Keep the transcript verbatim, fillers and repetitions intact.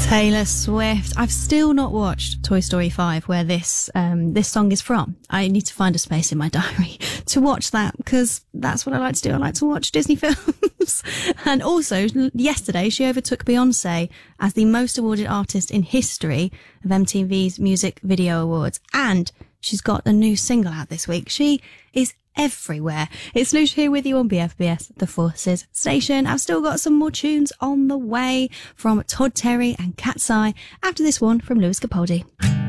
Taylor Swift. I've still not watched Toy Story five, where this um, this song is from. I need to find a space in my diary to watch that, because that's what I like to do. I like to watch Disney films. And also, yesterday, she overtook Beyonce as the most awarded artist in history of M T V's Music Video Awards. And she's got a new single out this week. She is everywhere. It's Lucia here with you on B F B S, the Forces station. I've still got some more tunes on the way from Todd Terry and Cat's Eye after this one from Lewis Capaldi.